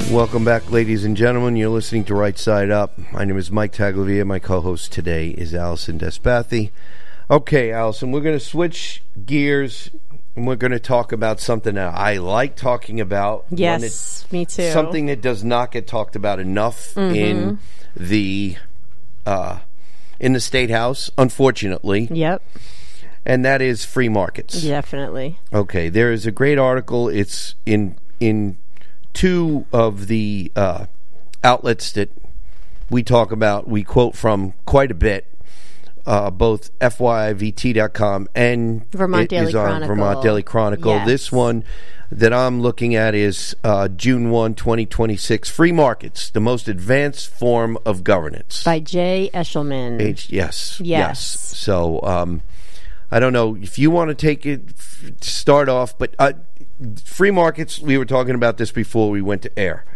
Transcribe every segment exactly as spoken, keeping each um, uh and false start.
Welcome back, ladies and gentlemen. You're listening to Right Side Up. My name is Mike Taglavia. My co-host today is Allison Despathi. Okay, Allison, we're going to switch gears, and we're going to talk about something that I like talking about. Yes, me too. Something that does not get talked about enough mm-hmm. in the uh, in the State House, unfortunately. Yep. And that is free markets. Definitely. Okay, there is a great article. It's in in two of the uh, outlets that we talk about, we quote from quite a bit, uh, both F Y I V T dot com and Vermont it Daily is on Chronicle. Vermont Daily Chronicle. Yes. This one that I'm looking at is uh, June first, twenty twenty-six, Free Markets, the Most Advanced Form of Governance. By Jay Eshelman. H- yes, yes. Yes. So, um, I don't know if you want to take it, f- start off, but... Uh, free markets, we were talking about this before we went to air.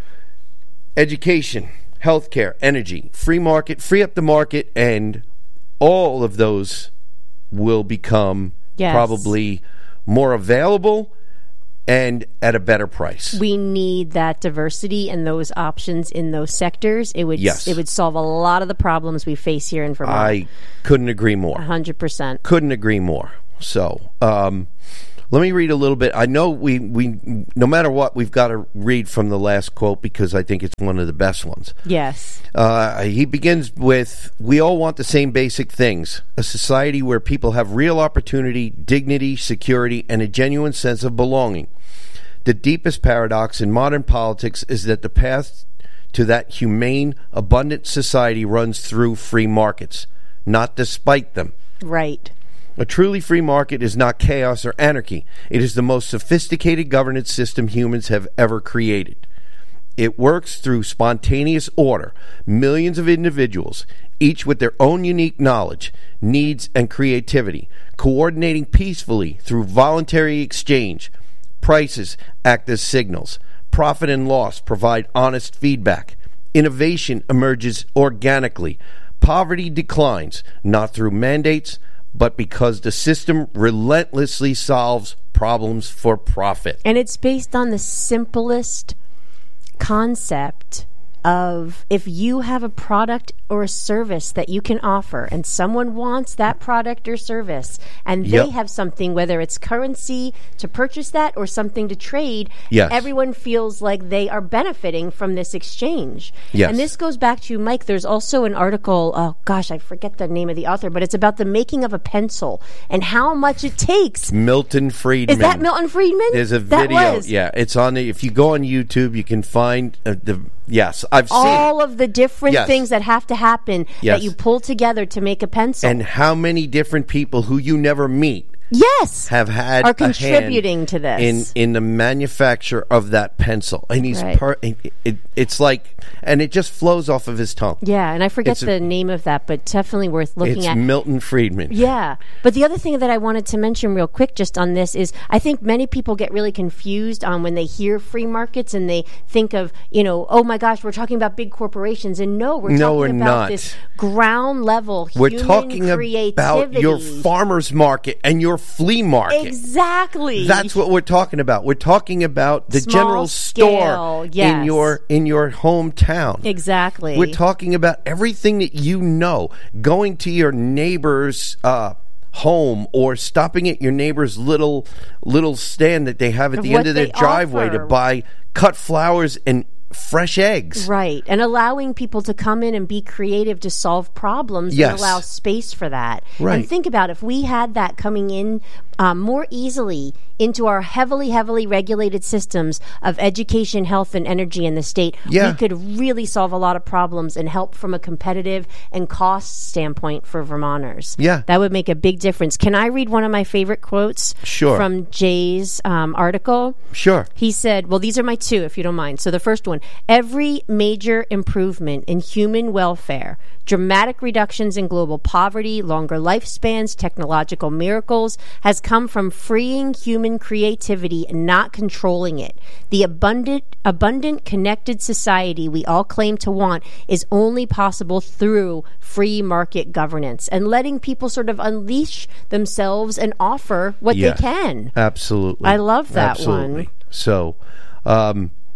Education, healthcare, energy, free market, free up the market, and all of those will become yes. probably more available and at a better price. We need that diversity and those options in those sectors. It would yes. it would solve a lot of the problems we face here in Vermont. I couldn't agree more. one hundred percent. Couldn't agree more. So, um... let me read a little bit. I know we, we, no matter what, we've got to read from the last quote because I think it's one of the best ones. Yes. Uh, he begins with, we all want the same basic things, a society where people have real opportunity, dignity, security, and a genuine sense of belonging. The deepest paradox in modern politics is that the path to that humane, abundant society runs through free markets, not despite them. Right. A truly free market is not chaos or anarchy. It is the most sophisticated governance system humans have ever created. It works through spontaneous order, millions of individuals, each with their own unique knowledge, needs, and creativity, coordinating peacefully through voluntary exchange. Prices act as signals. Profit and loss provide honest feedback. Innovation emerges organically. Poverty declines, not through mandates, but because the system relentlessly solves problems for profit. And it's based on the simplest concept of if you have a product or a service that you can offer and someone wants that product or service and they yep. have something, whether it's currency to purchase that or something to trade, yes. everyone feels like they are benefiting from this exchange. Yes. And this goes back to, Mike, there's also an article, oh gosh, I forget the name of the author, but it's about the making of a pencil and how much it takes. Milton Friedman. Is that Milton Friedman? There's a that video. Was. Yeah, it's on the, if you go on YouTube, you can find uh, the, yes, I've seen all of the different yes. things that have to happen yes. that you pull together to make a pencil. And how many different people who you never meet yes have had are a contributing hand to this in in the manufacture of that pencil. And he's right. per, it, it, it's like, and it just flows off of his tongue. Yeah, and I forget it's the a, name of that, but definitely worth looking it's at. It's Milton Friedman. Yeah, but the other thing that I wanted to mention real quick just on this is I think many people get really confused on when they hear free markets and they think of, you know, oh my gosh, we're talking about big corporations. And no, we're no, talking we're about not. this ground level we're human talking creativity. about your farmer's market and your flea market. Exactly. That's what we're talking about. We're talking about the Small general scale, store yes. in your in your hometown. Exactly. We're talking about everything that you know. Going to your neighbor's uh, home or stopping at your neighbor's little little stand that they have at Of the end of their they driveway offer. to buy cut flowers and fresh eggs. Right. And allowing people to come in and be creative to solve problems yes. and allow space for that. Right. And think about if we had that coming in um, more easily into our heavily, heavily regulated systems of education, health, and energy in the state, yeah. we could really solve a lot of problems and help from a competitive and cost standpoint for Vermonters. Yeah. That would make a big difference. Can I read one of my favorite quotes sure. from Jay's um, article? Sure. He said, well, these are my two, if you don't mind. So the first one, every major improvement in human welfare, dramatic reductions in global poverty, longer lifespans, technological miracles, has come from freeing human creativity and not controlling it. The abundant, abundant, connected society we all claim to want is only possible through free market governance and letting people sort of unleash themselves and offer what yes, they can. Absolutely. I love that absolutely. one. So, um,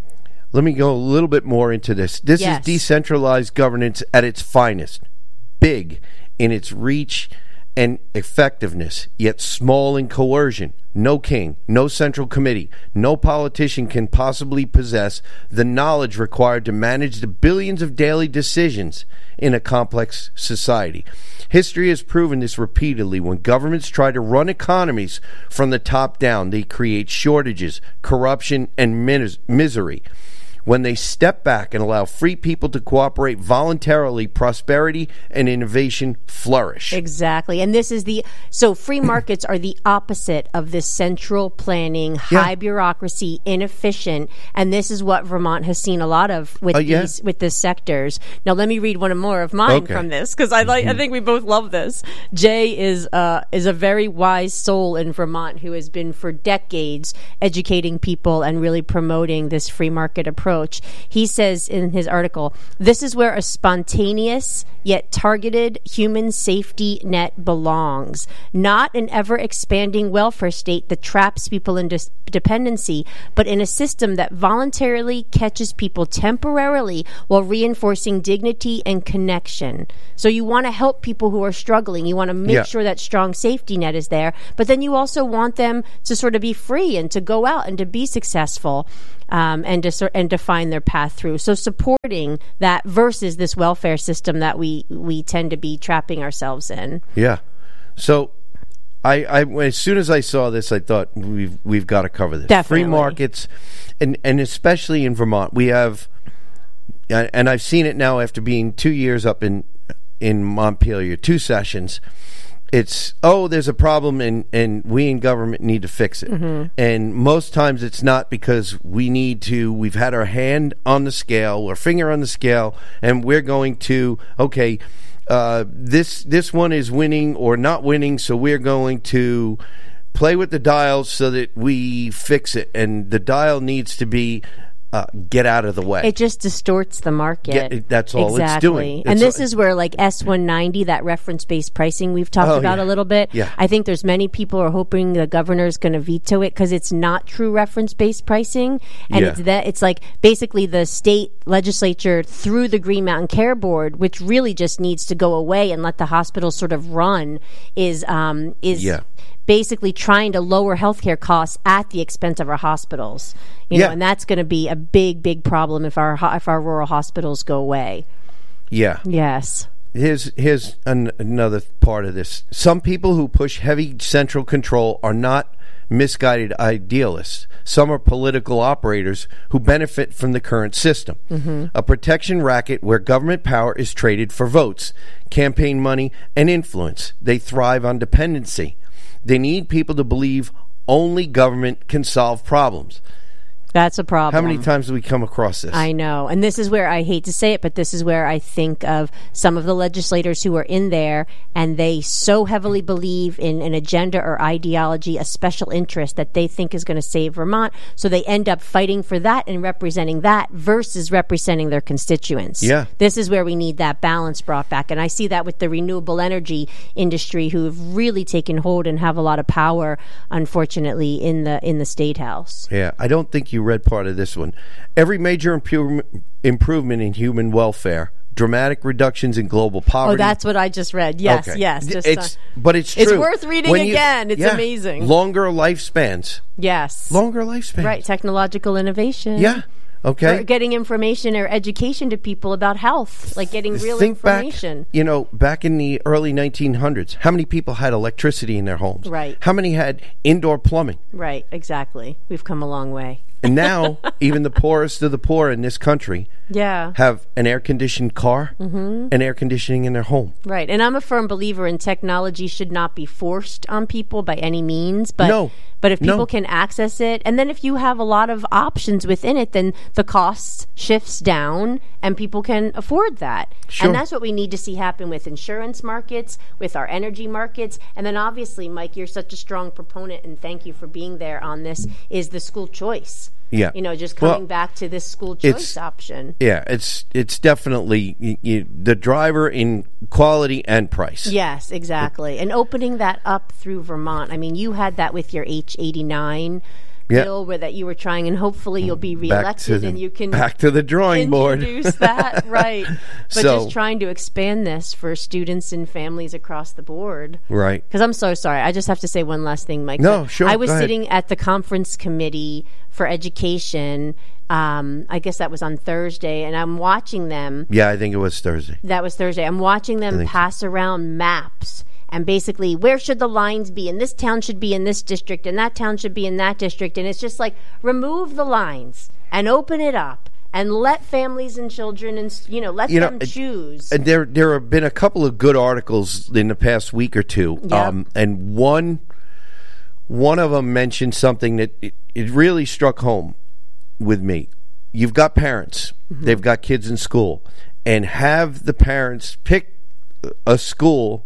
let me go a little bit more into this. This Yes. is decentralized governance at its finest, big in its reach and effectiveness, yet small in coercion. No king, no central committee, no politician can possibly possess the knowledge required to manage the billions of daily decisions in a complex society. History has proven this repeatedly. When governments try to run economies from the top down, they create shortages, corruption, and mis- misery. When they step back and allow free people to cooperate voluntarily, prosperity and innovation flourish. Exactly. And this is the, so free markets are the opposite of this central planning, high Yeah. bureaucracy, inefficient. And this is what Vermont has seen a lot of with Oh, yeah? these, with the sectors. Now, let me read one more of mine Okay. from this, because I like, I think we both love this. Jay is, uh, is a very wise soul in Vermont who has been for decades educating people and really promoting this free market approach. He says in his article, this is where a spontaneous yet targeted human safety net belongs, not an ever-expanding welfare state that traps people into dependency, but in a system that voluntarily catches people temporarily while reinforcing dignity and connection. So you want to help people who are struggling. You want to make Yeah. sure that strong safety net is there, but then you also want them to sort of be free and to go out and to be successful. Um, and to sor- and to find their path through. So supporting that versus this welfare system that we we tend to be trapping ourselves in. Yeah. So I, I as soon as I saw this, I thought we've we've got to cover this. Definitely. Free markets, and and especially in Vermont, we have, and I've seen it now after being two years up in in Montpelier, two sessions. It's, oh, there's a problem and, and we in government need to fix it. Mm-hmm. And most times it's not because we need to, we've had our hand on the scale, or finger on the scale, and we're going to, okay, uh, this this one is winning or not winning, so we're going to play with the dials so that we fix it. And the dial needs to be Uh, get out of the way. It just distorts the market. Get, that's all exactly. it's doing. And It's this all, is where, like S one ninety, that reference-based pricing we've talked Oh, about yeah. a little bit. Yeah. I think there's many people are hoping the governor's going to veto it because it's not true reference-based pricing, and Yeah. it's that it's like basically the state legislature through the Green Mountain Care Board, which really just needs to go away and let the hospitals sort of run, is um, is. Yeah. basically trying to lower healthcare costs at the expense of our hospitals, you Yeah. know, and that's going to be a big, big problem if our ho- if our rural hospitals go away. Yeah. Yes. Here's here's an, another part of this. Some people who push heavy central control are not misguided idealists. Some are political operators who benefit from the current system. Mm-hmm. A protection racket where government power is traded for votes, campaign money, and influence. They thrive on dependency. They need people to believe only government can solve problems. That's a problem. How many times do we come across this? I know. And this is where I hate to say it, but this is where I think of some of the legislators who are in there and they so heavily believe in an agenda or ideology, a special interest that they think is going to save Vermont. So they end up fighting for that and representing that versus representing their constituents. Yeah. This is where we need that balance brought back. And I see that with the renewable energy industry who have really taken hold and have a lot of power, unfortunately, in the in the State House. Yeah, I don't think you read part of this one. Every major impu- improvement in human welfare, dramatic reductions in global poverty. Oh, that's what I just read. Yes, Okay. yes. Just, it's, uh, but it's true. it's worth reading When you- again. It's yeah, amazing. Longer lifespans. yes. Longer lifespans. Right, technological innovation. Yeah. Okay. Or getting information or education to people about health, like getting real Think information. back, you know, back in the early nineteen hundreds, how many people had electricity in their homes? Right. How many had indoor plumbing? Right, exactly. We've come a long way. And now, even the poorest of the poor in this country Yeah. have an air-conditioned car Mm-hmm. and air conditioning in their home. Right. And I'm a firm believer in technology should not be forced on people by any means. But No. but if people No. can access it, and then if you have a lot of options within it, then the cost shifts down and people can afford that. Sure. And that's what we need to see happen with insurance markets, with our energy markets. And then obviously, Mike, you're such a strong proponent, and thank you for being there on this, is the school choice. Yeah. You know, just coming Well, back to this school it's- choice option. Yeah, it's it's definitely y y the driver in quality and price. Yes, exactly. And opening that up through Vermont. I mean, you had that with your H eighty-nine Yeah. bill where that you were trying, and hopefully you'll be Back reelected to the, and you can back to the drawing board. introduce that, right? But So- just trying to expand this for students and families across the board. Right. Because I'm so sorry. I just have to say one last thing, Mike. No, sure, I was go ahead. sitting at the conference committee for education. Um, I guess that was on Thursday, and I'm watching them. Yeah, I think it was Thursday. That was Thursday. I'm watching them think so. pass around maps and basically where should the lines be, and this town should be in this district, and that town should be in that district. And it's just like, remove the lines and open it up and let families and children and, you know, let You know, them it- choose. And there, there have been a couple of good articles in the past week or two, Yep. um, and one, one of them mentioned something that it, it really struck home with me. You've got parents; Mm-hmm. they've got kids in school, and have the parents pick a school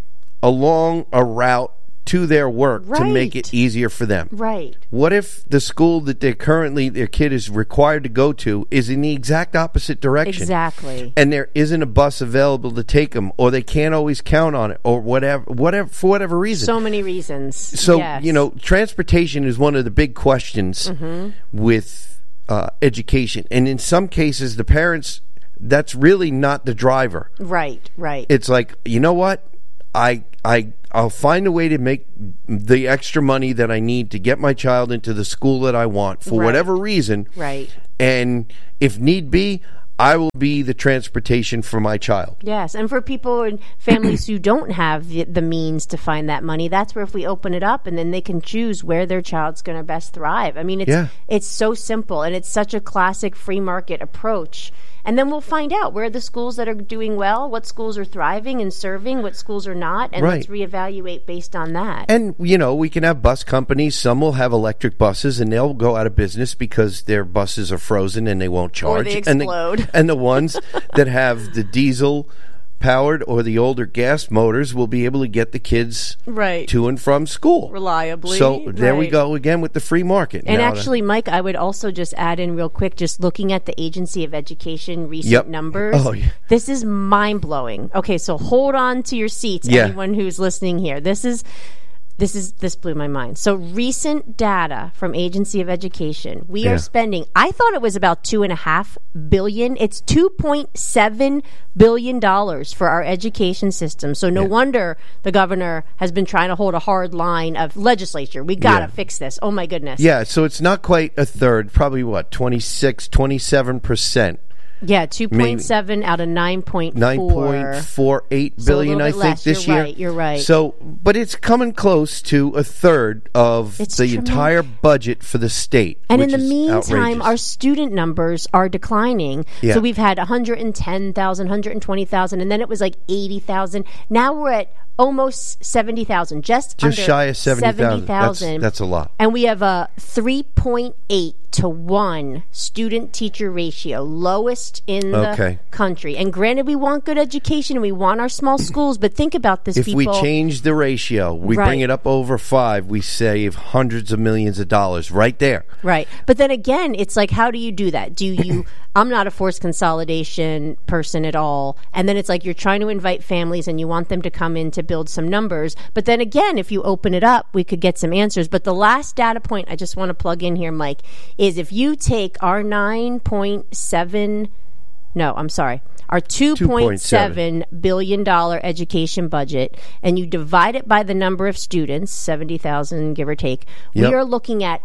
along a route to their work to make it Right. easier for them. Right. What if the school that they currently their kid is required to go to is in the exact opposite direction? Exactly. And there isn't a bus available to take them, or they can't always count on it, or whatever, whatever for whatever reason. So many reasons. So Yes. you know, transportation is one of the big questions Mm-hmm. with uh, education, and in some cases, the parents that's really not the driver. Right, right. It's like, you know what, I I I'll find a way to make the extra money that I need to get my child into the school that I want for Right. whatever reason. Right. And if need be, I will be the transportation for my child. Yes, and for people and families who don't have the, the means to find that money, that's where if we open it up and then they can choose where their child's going to best thrive. I mean, it's Yeah. it's so simple, and it's such a classic free market approach. And then we'll find out where the schools that are doing well, what schools are thriving and serving, what schools are not, and let's Right. reevaluate based on that. And, you know, we can have bus companies. Some will have electric buses, and they'll go out of business because their buses are frozen and they won't charge. they And the- explode. And the, ones that have the diesel powered or the older gas motors will be able to get the kids Right. to and from school Reliably, So there we right. go again with the free market. And Now the- actually, Mike, I would also just add in real quick, just looking at the Agency of Education recent Yep. numbers. Oh, yeah. This is mind blowing. Okay, so hold on to your seats, Yeah. anyone who's listening here. This is. This is this blew my mind. So recent data from Agency of Education, we Yeah. are spending. I thought it was about two and a half billion. It's two point seven billion dollars for our education system. So no Yeah. wonder the governor has been trying to hold a hard line of legislature. We got to Yeah. fix this. Oh my goodness. Yeah, so it's not quite a third, probably what, twenty-six, twenty-seven percent. Yeah, two point seven out of nine point four. nine point four eight So a billion, little I bit think, less. this You're year. right, you're right. So, but it's coming close to a third of It's the tremendous. entire budget for the state. And in which the is meantime, outrageous. our student numbers are declining. Yeah. So we've had one hundred ten thousand, one hundred twenty thousand, and then it was like eighty thousand. Now we're at almost seventy thousand, just, just under shy of seventy thousand. That's, seventy thousand. that's a lot. And we have a three point eight to one student teacher ratio, lowest in Okay. the country. And granted, we want good education and we want our small schools, but think about this, If people. we change the ratio, we Right. bring it up over five, we save hundreds of millions of dollars right there. Right. But then again, it's like, how do you do that? Do you, I'm not a forced consolidation person at all. And then it's like you're trying to invite families and you want them to come in to build some numbers. But then again, if you open it up, we could get some answers. But the last data point I just want to plug in here, Mike, is if you take our nine point seven, no, I'm sorry, our two point seven billion dollars education budget, and you divide it by the number of students, seventy thousand, give or take, Yep. we are looking at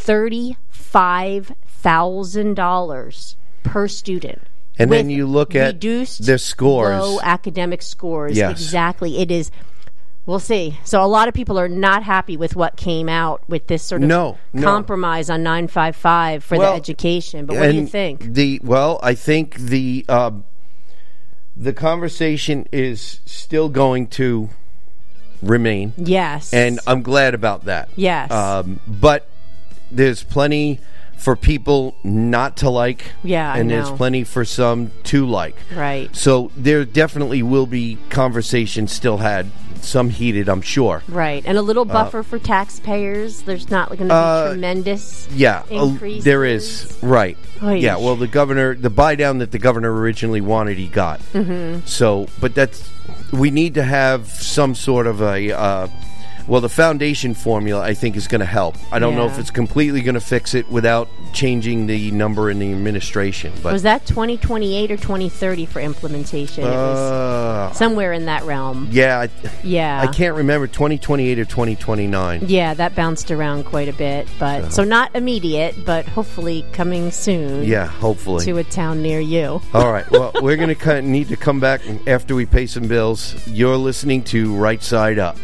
thirty-five thousand dollars per student. And then with you look at reduced their scores. low academic scores. Yes. Exactly. It is. We'll see. So a lot of people are not happy with what came out with this sort of No, no. compromise on nine five five for Well, the education. But what do you and think? The well, I think the uh, the conversation is still going to remain, Yes. and I'm glad about that. Yes. Um, but there's plenty for people not to like, Yeah, I and there's know. plenty for some to like. Right. So there definitely will be conversations still had, some heated, I'm sure. Right. And a little buffer for taxpayers. There's not going to be uh, tremendous Yeah, a- increases. there is. Right. Oy. Yeah, well, the governor, the buy down that the governor originally wanted, he got. Mm-hmm. So, but that's, we need to have some sort of a, uh, Well, the foundation formula, I think, is going to help. I don't know Yeah. if it's completely going to fix it without changing the number in the administration. But Was that twenty twenty-eight or twenty thirty for implementation? It was uh, somewhere in that realm. yeah, I, Yeah. I can't remember, twenty twenty-eight or twenty twenty-nine. Yeah, that bounced around quite a bit, but so not immediate, but hopefully coming soon. Yeah, hopefully. To a town near you. All right. Well, we're going to need to come back after we pay some bills. You're listening to Right Side Up.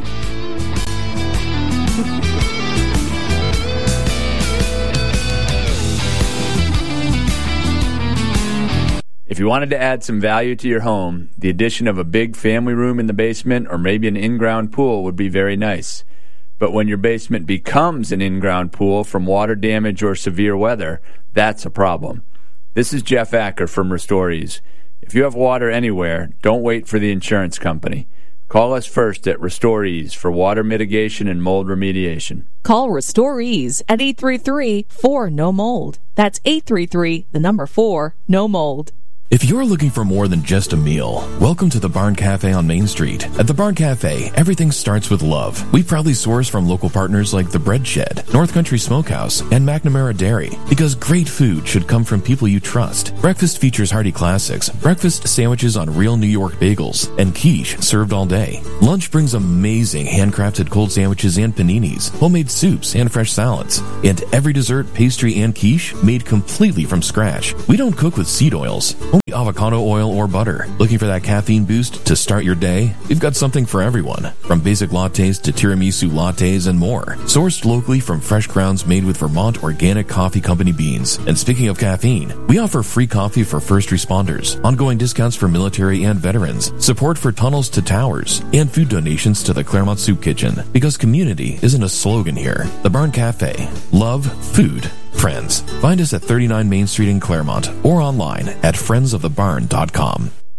If you wanted to add some value to your home, the addition of a big family room in the basement or maybe an in-ground pool would be very nice. But when your basement becomes an in-ground pool from water damage or severe weather, that's a problem. This is Jeff Acker from Restorees. If you have water anywhere, don't wait for the insurance company. Call us first at Restorees for water mitigation and mold remediation. Call Restorees at eight three three, four, N O mold. That's eight three three, the number four, no mold. If you're looking for more than just a meal, welcome to the Barn Cafe on Main Street. At the Barn Cafe, everything starts with love. We proudly source from local partners like The Bread Shed, North Country Smokehouse, and McNamara Dairy, because great food should come from people you trust. Breakfast features hearty classics, breakfast sandwiches on real New York bagels, and quiche served all day. Lunch brings amazing handcrafted cold sandwiches and paninis, homemade soups and fresh salads, and every dessert, pastry, and quiche made completely from scratch. We don't cook with seed oils, only avocado oil or butter. Looking for that caffeine boost to start your day? We've got something for everyone, from basic lattes to tiramisu lattes and more. Sourced locally from fresh grounds made with Vermont Organic Coffee Company beans. And speaking of caffeine, we offer free coffee for first responders, ongoing discounts for military and veterans, support for tunnels to towers, and food donations to the Claremont Soup Kitchen. Because community isn't a slogan here. The Barn Cafe. Love, food, friends. Find us at thirty-nine Main Street in Claremont or online at friends of the barn dot com.